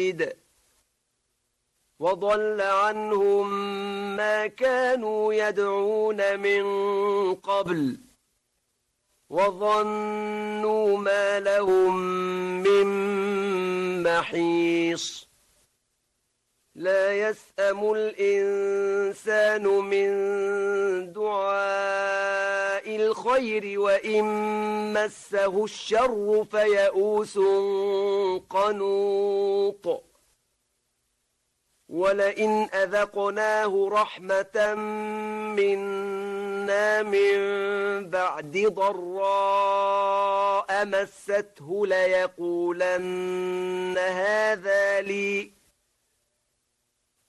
بعيد وضل عنهم ما كانوا يدعون من قبل وظنوا ما لهم من محيص لا يسأم الإنسان من دعاء الخير وإن مسه الشر فيئوس قنوط ولئن أذقناه رحمة منا من بعد ضراء مسته ليقولن هذا لي